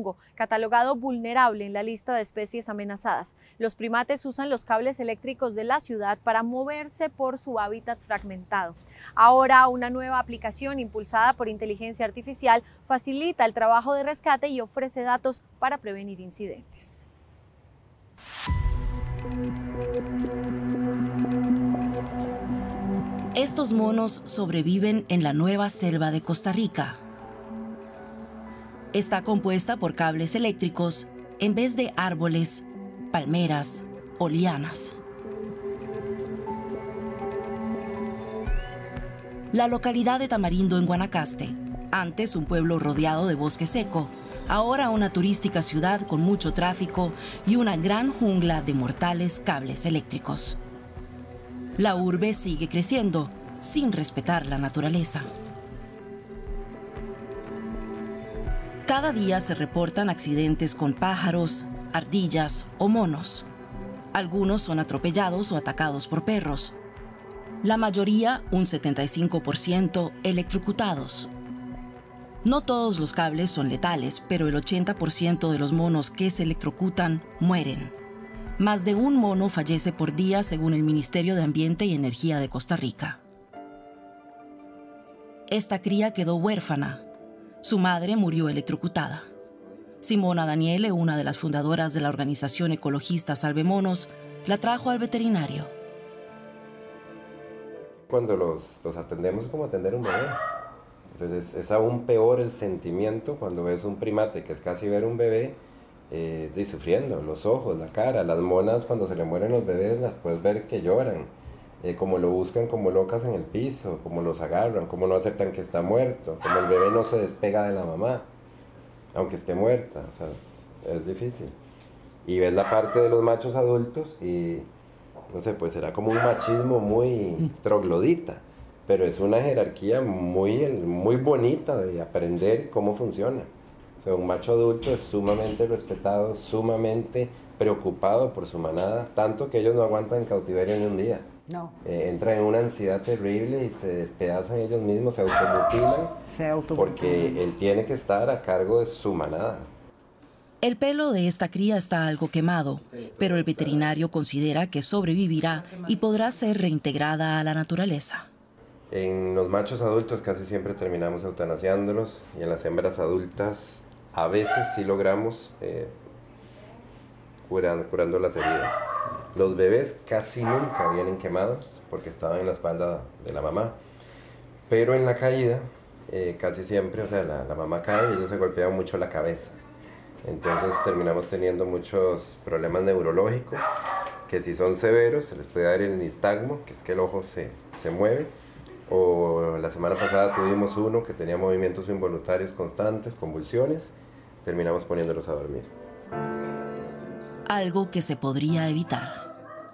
congo, catalogado vulnerable en la lista de especies amenazadas. Los primates usan los cables eléctricos de la ciudad para moverse por su hábitat fragmentado. Ahora, una nueva aplicación impulsada por inteligencia artificial facilita el trabajo de rescate y ofrece datos para prevenir incidentes. Estos monos sobreviven en la nueva selva de Costa Rica. Está compuesta por cables eléctricos en vez de árboles, palmeras o lianas. La localidad de Tamarindo, en Guanacaste, antes un pueblo rodeado de bosque seco, ahora una turística ciudad con mucho tráfico y una gran jungla de mortales cables eléctricos. La urbe sigue creciendo, sin respetar la naturaleza. Cada día se reportan accidentes con pájaros, ardillas o monos. Algunos son atropellados o atacados por perros. La mayoría, un 75%, electrocutados. No todos los cables son letales, pero el 80% de los monos que se electrocutan mueren. Más de un mono fallece por día según el Ministerio de Ambiente y Energía de Costa Rica. Esta cría quedó huérfana. Su madre murió electrocutada. Simona Daniele, una de las fundadoras de la organización ecologista Salve Monos, la trajo al veterinario. Cuando los atendemos es como atender un bebé. Entonces es aún peor el sentimiento cuando ves un primate, que es casi ver un bebé, sufriendo, los ojos, la cara. Las monas, cuando se le mueren los bebés, las puedes ver que lloran, como lo buscan como locas en el piso, como los agarran, como no aceptan que está muerto, como el bebé no se despega de la mamá, aunque esté muerta. O sea, es difícil. Y ves la parte de los machos adultos y, no sé, pues será como un machismo muy troglodita, pero es una jerarquía muy bonita de aprender cómo funciona. O sea, un macho adulto es sumamente respetado, sumamente preocupado por su manada, tanto que ellos no aguantan en cautiverio ni un día. No. Entran en una ansiedad terrible y se despedazan ellos mismos, se automutilan, porque él tiene que estar a cargo de su manada. El pelo de esta cría está algo quemado, pero el veterinario considera que sobrevivirá y podrá ser reintegrada a la naturaleza. En los machos adultos casi siempre terminamos eutanasiándolos, y en las hembras adultas a veces sí logramos curando las heridas. Los bebés casi nunca vienen quemados porque estaban en la espalda de la mamá, pero en la caída casi siempre, o sea, la mamá cae y ellos se golpean mucho la cabeza. Entonces terminamos teniendo muchos problemas neurológicos, que si son severos se les puede dar el nistagmo, que es que el ojo se mueve. O la semana pasada tuvimos uno que tenía movimientos involuntarios constantes, convulsiones, terminamos poniéndolos a dormir. Algo que se podría evitar.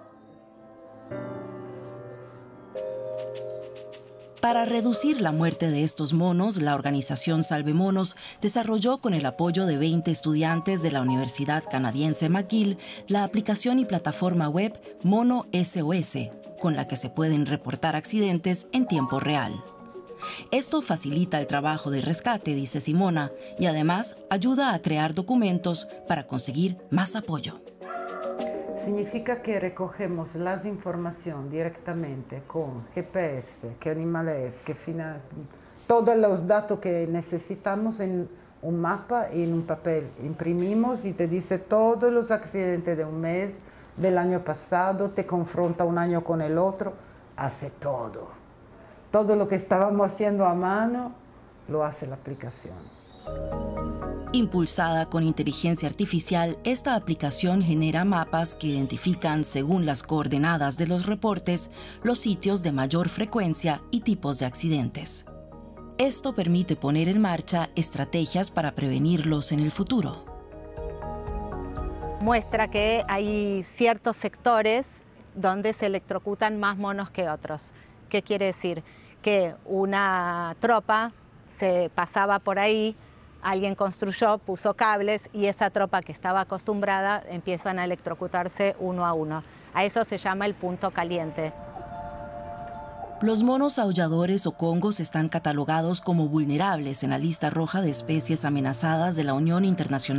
Para reducir la muerte de estos monos, la organización Salve Monos desarrolló, con el apoyo de 20 estudiantes de la Universidad Canadiense McGill, la aplicación y plataforma web Mono SOS, con la que se pueden reportar accidentes en tiempo real. Esto facilita el trabajo de rescate, dice Simona, y además ayuda a crear documentos para conseguir más apoyo. Significa que recogemos las informaciones directamente con GPS, qué animal es, todos los datos que necesitamos en un mapa y en un papel. Imprimimos y te dice todos los accidentes de un mes, del año pasado, te confronta un año con el otro, hace todo. Todo lo que estábamos haciendo a mano lo hace la aplicación. Impulsada con inteligencia artificial, esta aplicación genera mapas que identifican, según las coordenadas de los reportes, los sitios de mayor frecuencia y tipos de accidentes. Esto permite poner en marcha estrategias para prevenirlos en el futuro. Muestra que hay ciertos sectores donde se electrocutan más monos que otros. ¿Qué quiere decir? Que una tropa se pasaba por ahí, alguien construyó, puso cables y esa tropa que estaba acostumbrada empiezan a electrocutarse uno a uno. A eso se llama el punto caliente. Los monos aulladores o congos están catalogados como vulnerables en la lista roja de especies amenazadas de la Unión Internacional